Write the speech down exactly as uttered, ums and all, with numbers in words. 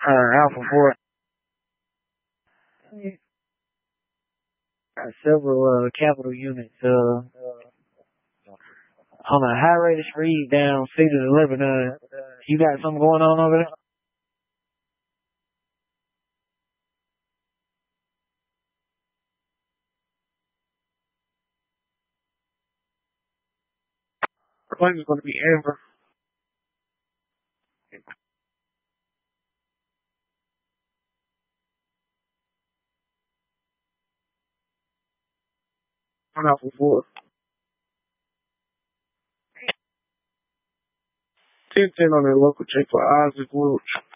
Uh, Alpha four. Got several uh, capital units uh, on a high rate of speed down six to Lebanon. You got something going on over there? Claim is going to be Amber. I'm Alpha four. ten ten on that local check for Isaac Wilch.